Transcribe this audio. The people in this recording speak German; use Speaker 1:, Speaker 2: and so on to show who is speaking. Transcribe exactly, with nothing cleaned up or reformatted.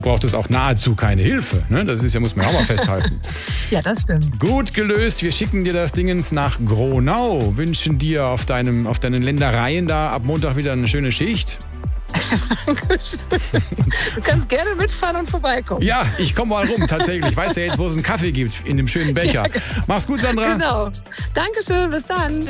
Speaker 1: braucht es auch nahezu keine Hilfe. Ne? Das ist ja, muss man auch mal festhalten.
Speaker 2: Ja, das stimmt.
Speaker 1: Gut gelöst. Wir schicken dir das Dingens nach Gronau. Wünschen dir auf, deinem, auf deinen Ländereien da ab Montag wieder eine schöne Schicht.
Speaker 2: Du kannst gerne mitfahren und vorbeikommen.
Speaker 1: Ja, ich komme mal rum, tatsächlich. Ich weiß ja jetzt, wo es einen Kaffee gibt, in dem schönen Becher.
Speaker 2: Ja,
Speaker 1: Mach's gut, Sandra.
Speaker 2: Genau. Dankeschön, bis dann.